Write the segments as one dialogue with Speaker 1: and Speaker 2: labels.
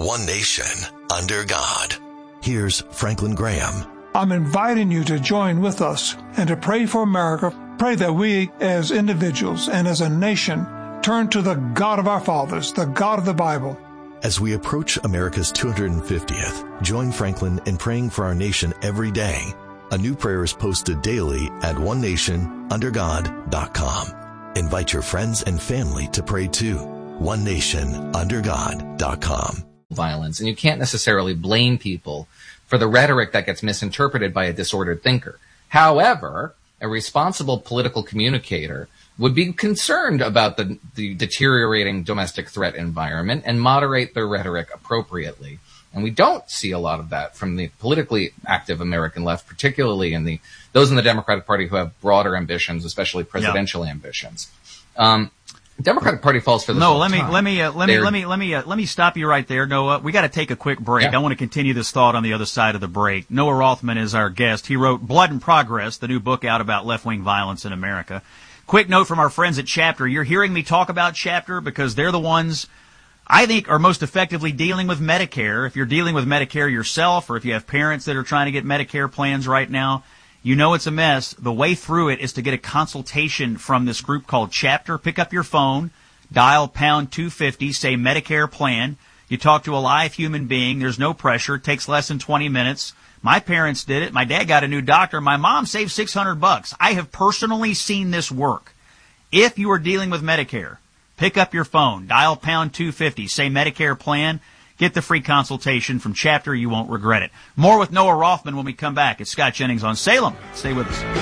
Speaker 1: one nation, under God. Here's Franklin Graham.
Speaker 2: I'm inviting you to join with us and to pray for America. Pray that we as individuals and as a nation turn to the God of our fathers, the God of the Bible.
Speaker 1: As we approach America's 250th, join Franklin in praying for our nation every day. A new prayer is posted daily at onenationundergod.com. Invite your friends and family to pray too. onenationundergod.com.
Speaker 3: Violence, and you can't necessarily blame people for the rhetoric that gets misinterpreted by a disordered thinker. However, a responsible political communicator would be concerned about the deteriorating domestic threat environment and moderate their rhetoric appropriately. And we don't see a lot of that from the politically active American left, particularly in those in the Democratic Party who have broader ambitions, especially presidential ambitions. Democratic Party falls for this.
Speaker 4: No, let me stop you right there, Noah. We got to take a quick break. I want to continue this thought on the other side of the break. Noah Rothman is our guest. He wrote Blood and Progress, the new book out about left-wing violence in America. Quick note from our friends at Chapter. You're hearing me talk about Chapter because they're the ones I think are most effectively dealing with Medicare. If you're dealing with Medicare yourself, or if you have parents that are trying to get Medicare plans right now, you know it's a mess. The way through it is to get a consultation from this group called Chapter. Pick up your phone, dial pound 250, say Medicare plan. You talk to a live human being. There's no pressure. It takes less than 20 minutes. My parents did it. My dad got a new doctor. My mom saved $600. I have personally seen this work. If you are dealing with Medicare, pick up your phone, dial pound 250, say Medicare plan. Get the free consultation from Chapter. You won't regret it. More with Noah Rothman when we come back. It's Scott Jennings on Salem. Stay with us.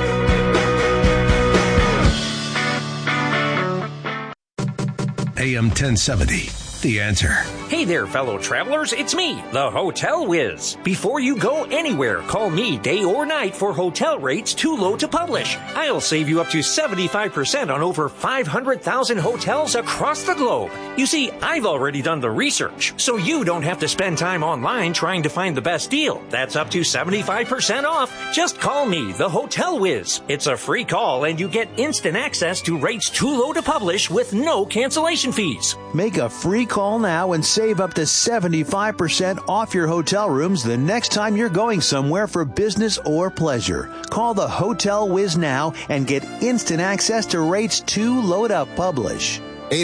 Speaker 5: AM 1070. The Answer.
Speaker 6: Hey there, fellow travelers. It's me, the Hotel Whiz. Before you go anywhere, call me day or night for hotel rates too low to publish. I'll save you up to 75% on over 500,000 hotels across the globe. You see, I've already done the research, so you don't have to spend time online trying to find the best deal. That's up to 75% off. Just call me, the Hotel Whiz. It's a free call, and you get instant access to rates too low to publish with no cancellation fees.
Speaker 7: Make a free call now and save up to 75% off your hotel rooms the next time you're going somewhere for business or pleasure. Call the Hotel Whiz now and get instant access to rates too low to publish.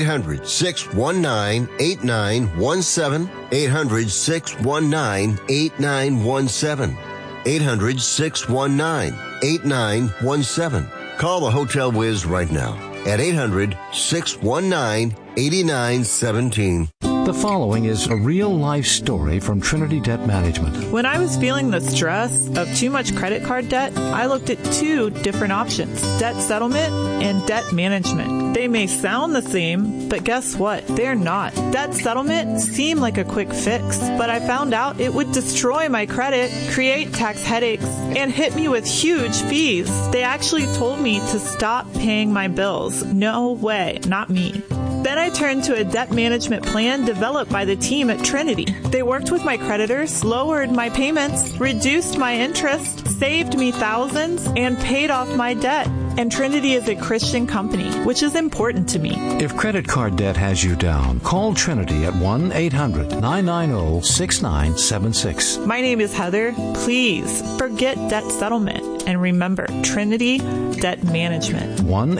Speaker 8: 800-619-8917. 800-619-8917. 800-619-8917. Call the Hotel Whiz right now at 800-619-8917.
Speaker 9: The following is a real-life story from Trinity Debt Management.
Speaker 10: When I was feeling the stress of too much credit card debt, I looked at two different options: debt settlement and debt management. They may sound the same, but guess what? They're not. Debt settlement seemed like a quick fix, but I found out it would destroy my credit, create tax headaches, and hit me with huge fees. They actually told me to stop paying my bills. No way, not me. Then I turned to a debt management plan developed by the team at Trinity. They worked with my creditors, lowered my payments, reduced my interest, saved me thousands, and paid off my debt. And Trinity is a Christian company, which is important to me.
Speaker 9: If credit card debt has you down, call Trinity at 1-800-990-6976.
Speaker 10: My name is Heather. Please forget debt settlement and remember Trinity Debt Management.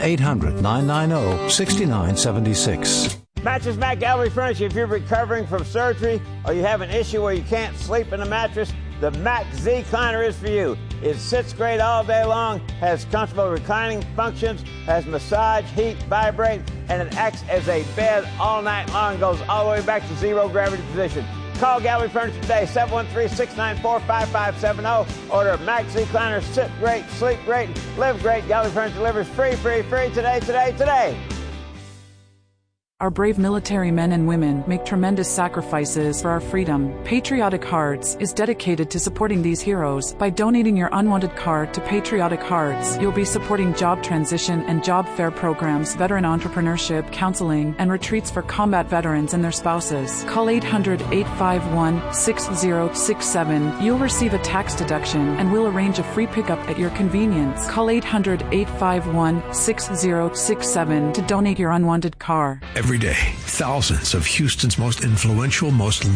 Speaker 9: 1-800-990-6976.
Speaker 11: Mattress Mac Gallery Furniture. If you're recovering from surgery or you have an issue where you can't sleep in a mattress, the Mac Z-Cliner is for you. It sits great all day long, has comfortable reclining functions, has massage, heat, vibrate, and it acts as a bed all night long, goes all the way back to zero gravity position. Call Gallery Furniture today, 713-694-5570. Order Mac Z-Cliner. Sit great, sleep great, live great. Gallery Furniture delivers free today.
Speaker 12: Our brave military men and women make tremendous sacrifices for our freedom. Patriotic Hearts is dedicated to supporting these heroes. By donating your unwanted card to Patriotic Hearts, you'll be supporting job transition and job fair programs, veteran entrepreneurship, counseling, and retreats for combat veterans and their spouses. Call 800-851-6067. You'll receive a tax deduction, and we'll arrange a free pickup at your convenience. Call 800-851-6067 to donate your unwanted car.
Speaker 5: Every day, thousands of Houston's most influential, most